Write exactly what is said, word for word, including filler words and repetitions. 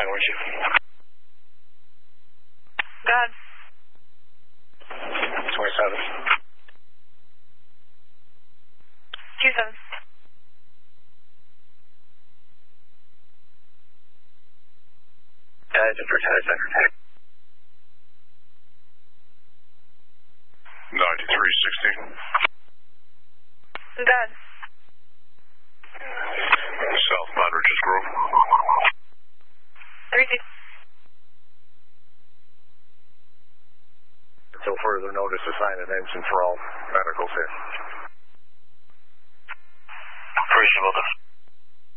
weren't you? Go ahead. twenty-seven. two seven. Uh, just for Tennis Center. ninety-three sixty. Go ahead. South Mount Ridges Grove. three six. Until further notice, assign an ensign for all medicals here. Appreciable.